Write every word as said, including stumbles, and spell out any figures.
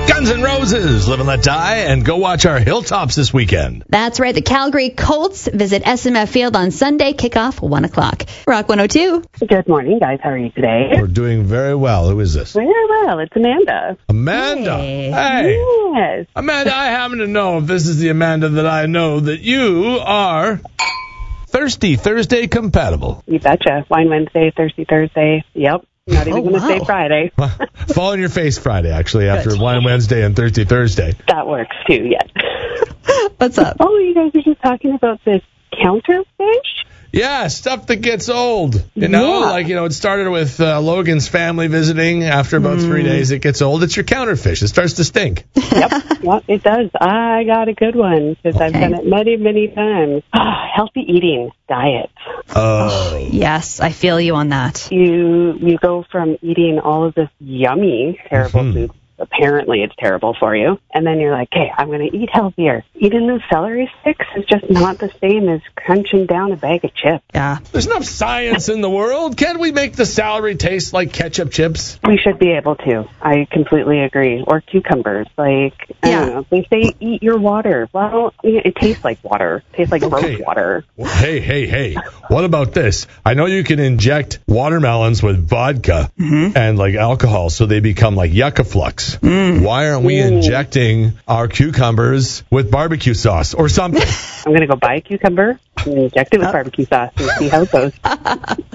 Guns N' Roses, Live and Let Die, and go watch our Hilltops this weekend. That's right. The Calgary Colts visit S M F Field on Sunday, kickoff one o'clock. Rock one oh two. Good morning, guys. How are you today? We're doing very well. Who is this? Very well. It's Amanda. Amanda. Hey. Hey. Yes. Amanda, I happen to know if this is the Amanda that I know that you are Thirsty Thursday compatible. You betcha. Wine Wednesday, Thirsty Thursday. Yep. Not even Oh, going to wow. say Friday. Fall in your face Friday, actually, after Good. Wine Wednesday and Thirsty Thursday. That works too, yes. What's up? Oh, you guys are just talking about this counterfish? Yeah, stuff that gets old. You know, Yeah. like, you know, it started with uh, Logan's family visiting. After about Mm. three days, it gets old. It's your counterfish. It starts to stink. Yep. Yep, it does. I got a good one because I've Okay. done it many, many times. Healthy eating diet. Oh. Yes, I feel you on that. You you go from eating all of this yummy, terrible Mhm. food. Apparently it's terrible for you. And then you're like, hey, I'm going to eat healthier. Eating those celery sticks is just not the same as crunching down a bag of chips. Yeah. There's enough science in the world. Can't we make the celery taste like ketchup chips? We should be able to. I completely agree. Or cucumbers. Like, I Yeah. don't know. They say eat your water. Well, it tastes like water. It tastes like Okay. gross water. Well, hey, hey, hey. What about this? I know you can inject watermelons with vodka and like alcohol so they become like Yucca-Flux. Why aren't we Ooh. injecting our cucumbers with barbecue sauce or something? I'm going to go buy a cucumber and inject it with barbecue sauce and see how it goes.